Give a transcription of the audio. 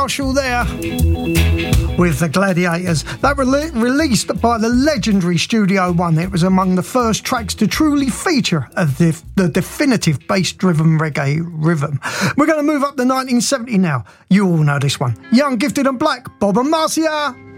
Marshall there with the Gladiators. That released by the legendary Studio One. It was among the first tracks to truly feature the definitive bass-driven reggae rhythm. We're going to move up to 1970 now. You all know this one. Young, Gifted and Black, Bob and Marcia.